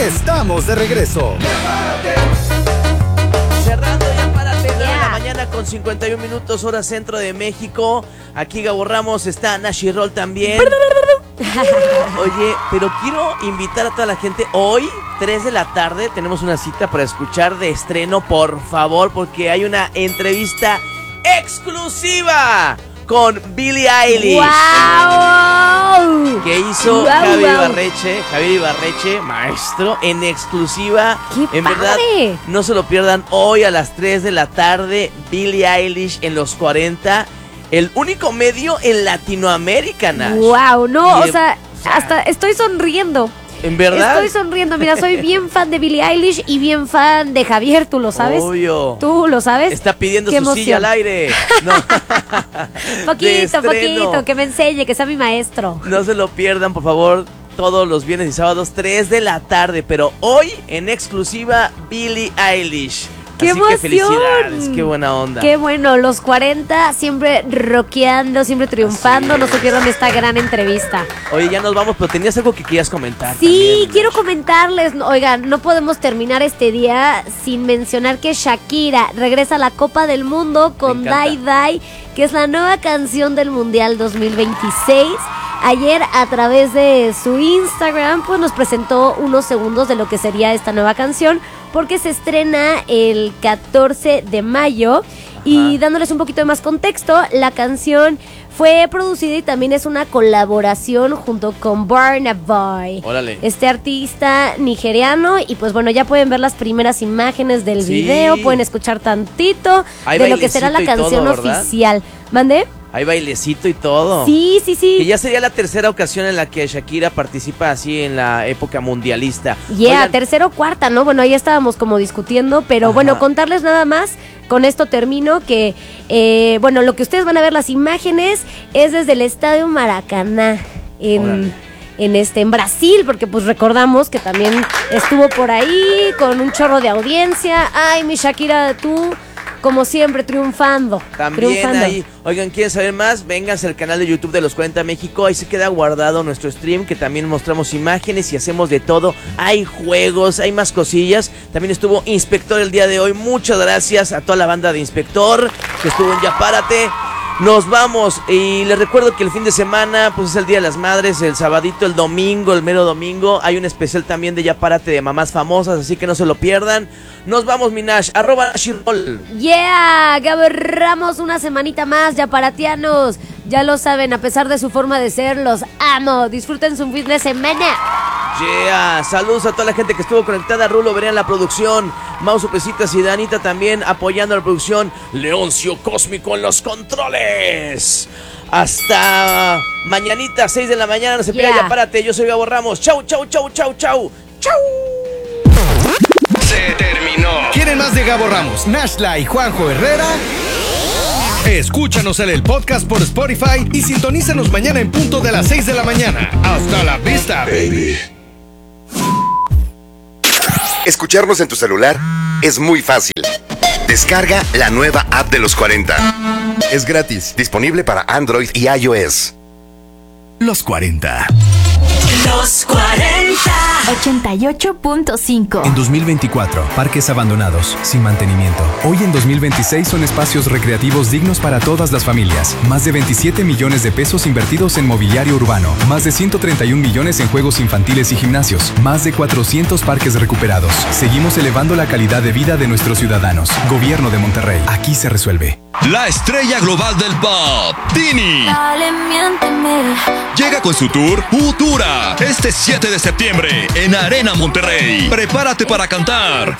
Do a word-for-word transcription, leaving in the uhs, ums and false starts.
Estamos de regreso. Cerrando ya para nueve de la mañana con cincuenta y un minutos, hora centro de México. Aquí Gabo Ramos, está Nashi Roll también. Oye, pero quiero invitar a toda la gente. Hoy, tres de la tarde, tenemos una cita para escuchar de estreno, por favor, porque hay una entrevista exclusiva con Billie Eilish. ¡Wow! Que hizo wow, Javier wow. Ibarreche, Javier Ibarreche, maestro, en exclusiva. ¡Qué en padre! verdad, no se lo pierdan. Hoy a las tres de la tarde, Billie Eilish en los cuarenta. El único medio en Latinoamérica, Nash. ¡Wow! No, Y, o sea, o sea, hasta estoy sonriendo. ¿En verdad? Estoy sonriendo. Mira, soy bien fan de Billie Eilish y bien fan de Javier, ¿tú lo sabes? Obvio. ¿Tú lo sabes? Está pidiendo Qué su emoción. silla al aire. No. De Poquito, estreno. poquito, que me enseñe, que sea mi maestro. No se lo pierdan, por favor. Todos los viernes y sábados, tres de la tarde. Pero hoy, en exclusiva, Billie Eilish. ¡Qué Así emoción! que felicidades, qué buena onda. Qué bueno, los cuarenta siempre rockeando, siempre triunfando. No se pierdan esta gran entrevista. Oye, ya nos vamos, pero tenías algo que querías comentar. Sí, también, quiero Nash. comentarles, oigan, no podemos terminar este día sin mencionar que Shakira regresa a la Copa del Mundo con Me Die encanta. Die, que es la nueva canción del Mundial dos mil veintiséis. Ayer a través de su Instagram pues nos presentó unos segundos de lo que sería esta nueva canción, porque se estrena el catorce de mayo. Y dándoles un poquito de más contexto, la canción fue producida y también es una colaboración junto con Burna Boy, Órale. este artista nigeriano. Y pues bueno, ya pueden ver las primeras imágenes del Sí. video, pueden escuchar tantito Hay de lo que será la bailecito y canción todo, ¿verdad? oficial. ¿Mande? Hay bailecito y todo. Sí, sí, sí. Que ya sería la tercera ocasión en la que Shakira participa así en la época mundialista. Yeah, Oigan, tercera o cuarta, ¿no? Bueno, ahí estábamos como discutiendo, pero Ajá. bueno, contarles nada más, con esto termino, que, eh, bueno, lo que ustedes van a ver las imágenes es desde el Estadio Maracaná, en, Órale. en, este, en Brasil, porque pues recordamos que también estuvo por ahí con un chorro de audiencia. Ay, mi Shakira, tú, como siempre, triunfando. También triunfando. ahí, oigan, ¿quieren saber más? Vénganse al canal de YouTube de Los cuarenta México, ahí se queda guardado nuestro stream, que también mostramos imágenes y hacemos de todo. Hay juegos, hay más cosillas. También estuvo Inspector el día de hoy. Muchas gracias a toda la banda de Inspector que estuvo en Ya Párate. Nos vamos y les recuerdo que el fin de semana pues es el Día de las Madres, el sabadito, el domingo, el mero domingo. Hay un especial también de Ya Párate de mamás famosas, así que no se lo pierdan. Nos vamos, mi Nash, arroba Nashirol. Yeah, Gabo Ramos, una semanita más, ya paratianos. Ya lo saben, a pesar de su forma de ser, los amo. Disfruten su fin de semana. Yeah, saludos a toda la gente que estuvo conectada. Rulo Berea en la producción, Mau Sopecitas y Danita también apoyando la producción. Leoncio Cósmico en los controles. Hasta mañanita, seis de la mañana, no se pierda, Yeah. Ya Párate. Yo soy Gabo Ramos. Chau, chau, chau, chau, chau. Chau. Se terminó. ¿Quieren más de Gabo Ramos, Nashla y Juanjo Herrera? Escúchanos en el podcast por Spotify y sintonízanos mañana en punto de las seis de la mañana. Hasta la vista, baby. Escucharnos en tu celular es muy fácil. Descarga la nueva app de los cuarenta. Es gratis, disponible para Android y iOS. Los cuarenta. Los cuarenta. ochenta y ocho punto cinco. En dos mil veinticuatro, parques abandonados, sin mantenimiento. Hoy en dos mil veintiséis son espacios recreativos dignos para todas las familias. Más de veintisiete millones de pesos invertidos en mobiliario urbano. Más de ciento treinta y un millones en juegos infantiles y gimnasios. Más de cuatrocientos parques recuperados. Seguimos elevando la calidad de vida de nuestros ciudadanos. Gobierno de Monterrey. Aquí se resuelve. La estrella global del pop, Tini, Dale, miénteme. llega con su tour Futura este siete de septiembre en Arena Monterrey. Prepárate para cantar